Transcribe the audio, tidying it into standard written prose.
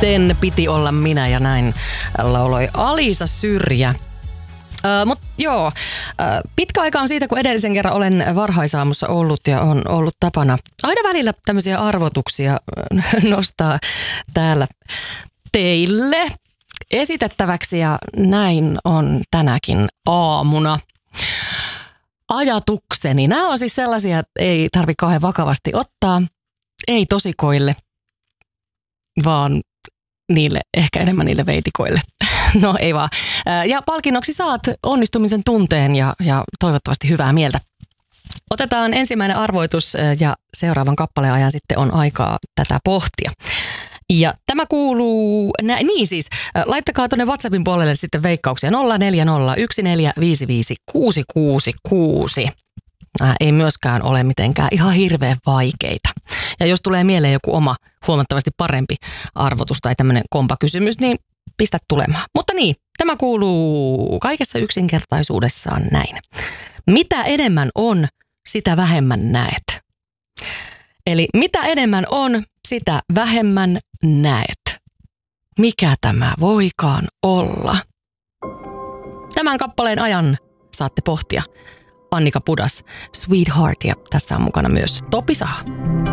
Sen piti olla minä ja näin lauloi Alisa Syrjä. Mutta joo, pitkä aika on siitä, kun edellisen kerran olen varhaisaamussa ollut ja on ollut tapana aina välillä tämmöisiä arvotuksia nostaa täällä teille esitettäväksi ja näin on tänäkin aamuna. Ajatukseni. Nämä on siis sellaisia, että ei tarvitse kauhean vakavasti ottaa, ei tosikoille, vaan ehkä enemmän niille veitikoille. No ei vaan. Ja palkinnoksi saat onnistumisen tunteen ja toivottavasti hyvää mieltä. Otetaan ensimmäinen arvoitus ja seuraavan kappaleen ajan sitten on aikaa tätä pohtia. Ja tämä kuuluu, laittakaa tuonne WhatsAppin puolelle sitten veikkauksia 0401455666. Ei myöskään ole mitenkään ihan hirveän vaikeita. Ja jos tulee mieleen joku oma huomattavasti parempi arvotus tai tämmöinen kompakysymys, niin pistä tulemaan. Mutta niin, tämä kuuluu kaikessa yksinkertaisuudessaan näin. Mitä enemmän on, sitä vähemmän näet. Eli mitä enemmän on, sitä vähemmän näet. Mikä tämä voikaan olla? Tämän kappaleen ajan saatte pohtia. Annika Pudas, Sweetheart, ja tässä on mukana myös Topi Saha.